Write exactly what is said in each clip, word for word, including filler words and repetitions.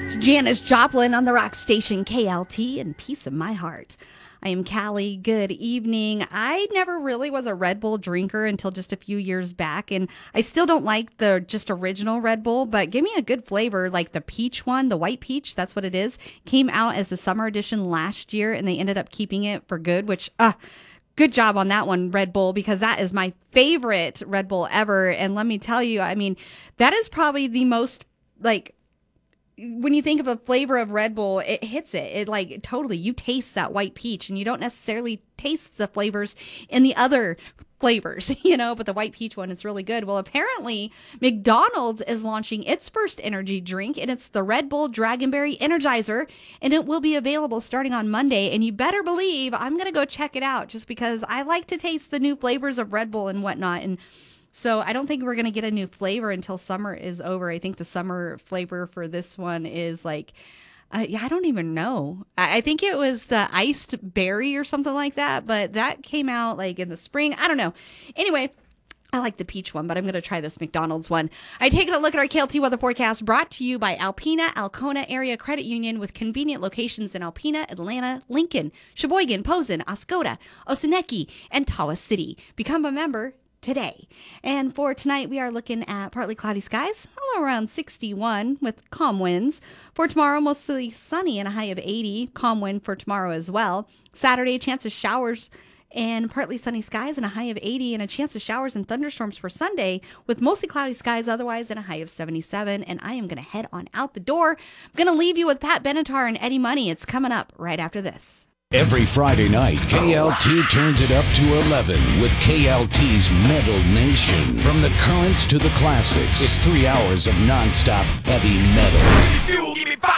It's Janis Joplin on the rock station K L T and Peace of My Heart. I am Callie. Good evening. I never really was a Red Bull drinker until just a few years back, and I still don't like the just original Red Bull, but give me a good flavor like the peach one, the white peach, that's what it is. Came out as the summer edition last year, and they ended up keeping it for good, which, uh, good job on that one, Red Bull, because that is my favorite Red Bull ever. And let me tell you, I mean, that is probably the most, like, when you think of a flavor of Red Bull, it hits it. It like totally, you taste that white peach and you don't necessarily taste the flavors in the other flavors, you know, but the white peach one, it's really good. Well, apparently McDonald's is launching its first energy drink, and it's the Red Bull Dragonberry Energizer, and it will be available starting on Monday. And you better believe I'm going to go check it out just because I like to taste the new flavors of Red Bull and whatnot. And so I don't think we're going to get a new flavor until summer is over. I think the summer flavor for this one is like, uh, yeah, I don't even know. I, I think it was the iced berry or something like that, but that came out like in the spring. I don't know. Anyway, I like the peach one, but I'm going to try this McDonald's one. I taking a look at our K L T weather forecast brought to you by Alpena Alcona Area Credit Union with convenient locations in Alpena, Atlanta, Lincoln, Sheboygan, Posen, Oscoda, Osaneki, and Tawas City. Become a member today. And for tonight, we are looking at partly cloudy skies, all around sixty-one with calm winds. For tomorrow, mostly sunny and a high of eighty, calm wind for tomorrow as well. Saturday, chance of showers and partly sunny skies and a high of eighty, and a chance of showers and thunderstorms for Sunday with mostly cloudy skies otherwise and a high of seventy-seven. And I am going to head on out the door. I'm going to leave you with Pat Benatar and Eddie Money. It's coming up right after this. Every Friday night, K L T turns it up to eleven with K L T's Metal Nation. From the currents to the classics, it's three hours of nonstop heavy metal.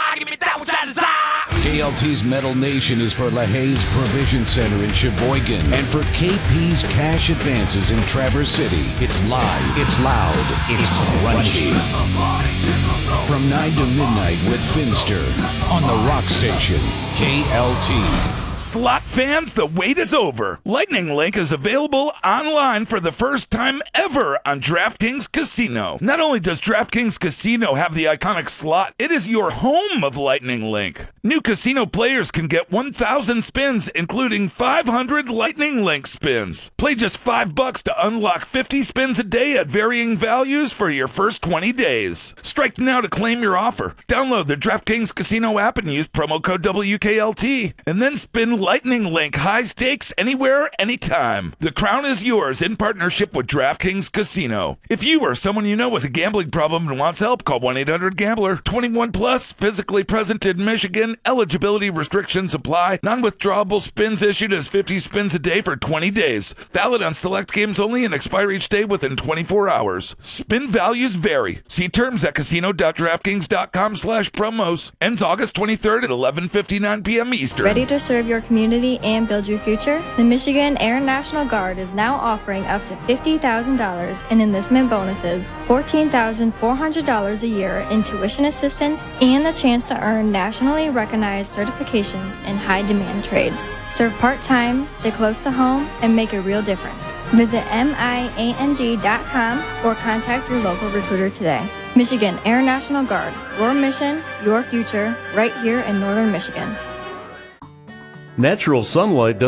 K L T's Metal Nation is for LaHaye's Provision Center in Sheboygan and for K P's Cash Advances in Traverse City. It's live, it's loud, it's crunchy. From nine to midnight with Finster on the rock station, K L T. Slot fans, the wait is over. Lightning Link is available online for the first time ever on DraftKings Casino. Not only does DraftKings Casino have the iconic slot, it is your home of Lightning Link. New casino players can get one thousand spins, including five hundred Lightning Link spins. Play just five bucks to unlock fifty spins a day at varying values for your first twenty days. Strike now to claim your offer. Download the DraftKings Casino app and use promo code W K L T, and then spin Lightning Link high stakes anywhere, anytime. The crown is yours in partnership with DraftKings Casino. If you or someone you know has a gambling problem and wants help, call one eight hundred gambler. twenty-one plus, physically present in Michigan. Eligibility restrictions apply. Non-withdrawable spins issued as fifty spins a day for twenty days. Valid on select games only and expire each day within twenty-four hours. Spin values vary. See terms at casino.draftkings.com slash promos. Ends August twenty-third at eleven fifty-nine p.m. Eastern. Ready to serve your community and build your future? The Michigan Air National Guard is now offering up to fifty thousand dollars in enlistment bonuses, fourteen thousand four hundred dollars a year in tuition assistance, and the chance to earn nationally recognized certifications in high-demand trades. Serve part-time, stay close to home, and make a real difference. Visit M I A N G dot com or contact your local recruiter today. Michigan Air National Guard, your mission, your future, right here in northern Michigan. Natural sunlight